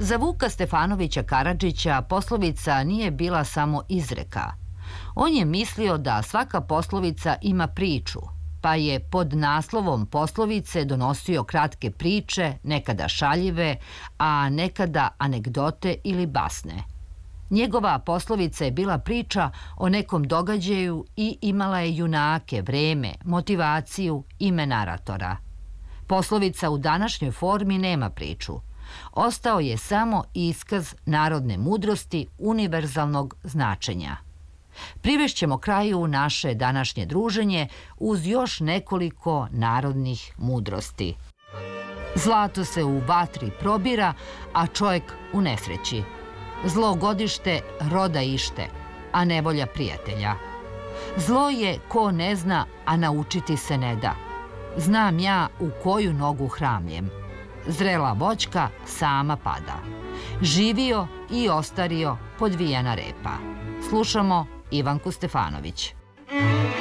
Za Vuka Stefanovića Karadžića poslovica nije bila samo izreka. On je mislio da svaka poslovica ima priču, pa je pod naslovom poslovice donosio kratke priče, nekada šaljive, a nekada anegdote ili basne. Njegova poslovica je bila priča o nekom događaju i imala je junake, vreme, motivaciju, ime naratora. Poslovica u današnjoj formi nema priču. Ostao je samo iskaz narodne mudrosti univerzalnog značenja. Privešćemo kraju naše današnje druženje uz još nekoliko narodnih mudrosti. Zlato se u vatri probira, a čovjek u nesreći. Zlo godište roda ište, a nevolja prijatelja. Zlo je ko ne zna, a naučiti se ne da. Znam ja u koju nogu hramljem. Zrela voćka sama pada. Živio i ostario podvijena repa. Slušamo Ivanku Stefanović.